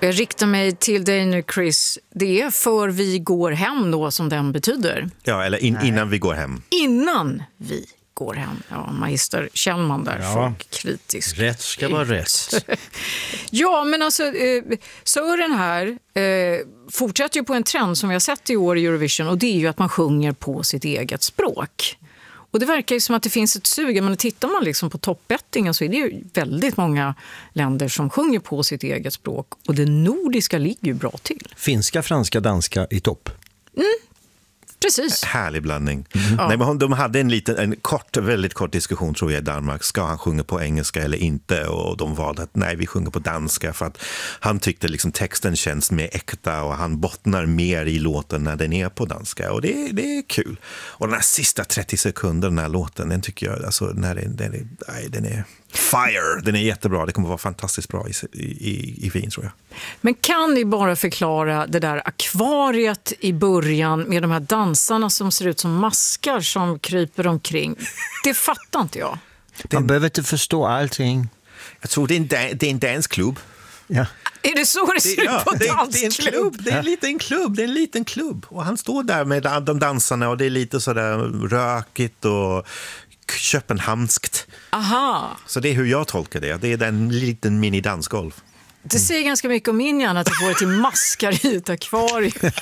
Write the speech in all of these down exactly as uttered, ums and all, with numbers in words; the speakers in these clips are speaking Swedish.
Jag riktar mig till dig nu, Chris. Det är för vi går hem då som den betyder. Ja, eller in, innan vi går hem. Innan vi går hem. Ja, magister Kjellman där, ja. Folk kritisk. Rätt ska vara rätt. Ja, men alltså eh, Sören här eh, fortsätter ju på en trend som vi har sett i år i Eurovision, och det är ju att man sjunger på sitt eget språk. Och det verkar ju som att det finns ett sug, men tittar man liksom på toppbettingen så är det ju väldigt många länder som sjunger på sitt eget språk, och det nordiska ligger ju bra till. Finska, franska, danska i topp. Mm. Precis. Härlig blandning. Mm. Nej, men de hade en liten, en kort, väldigt kort diskussion tror jag i Danmark. Ska han sjunga på engelska eller inte? Och de valde att nej, vi sjunger på danska, för att han tyckte liksom texten känns mer äkta och han bottnar mer i låten när den är på danska. Och det, det är kul. Och den här sista trettio sekunder, den här låten, den tycker jag, alltså när den, den, är, nej, den är fire. Den är jättebra. Det kommer vara fantastiskt bra i, i, i Wien, tror jag. Men kan ni bara förklara det där akvariet i början med de här dansarna som ser ut som maskar som kryper omkring? Det fattar inte jag. Man behöver inte förstå allting. Jag tror det är en, det är en dansklubb. Ja. Är det så det ser det, ut ja, på det, det är en dansklubb? klubb. Det är en liten klubb. Det är en liten klubb. Och han står där med de dansarna och det är lite sådär rökigt och köpenhamnskt. Aha. Så det är hur jag tolkar det. Det är en liten mini-dansgolf. Det säger ganska mycket om min hjärna att det får till maskar i ett akvarium.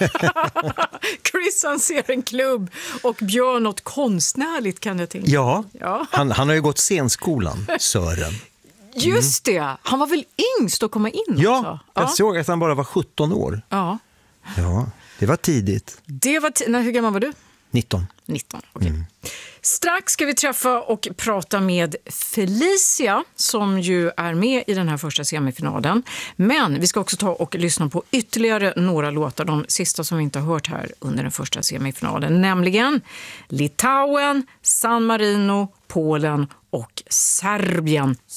Chris, han ser en klubb och Björn något konstnärligt, kan jag tänka. Ja, ja. Han, han har ju gått scenskolan, Sören. Just det, han var väl yngst att komma in Ja, också? jag Ja, såg att han bara var sjutton år. ja. Ja, det var tidigt. Det var t- Nej, hur gammal var du? nitton. nitton, okej. Okay. Mm. Strax ska vi träffa och prata med Felicia som ju är med i den här första semifinalen. Men vi ska också ta och lyssna på ytterligare några låtar, de sista som vi inte har hört här under den första semifinalen. Nämligen Litauen, San Marino, Polen och Serbien.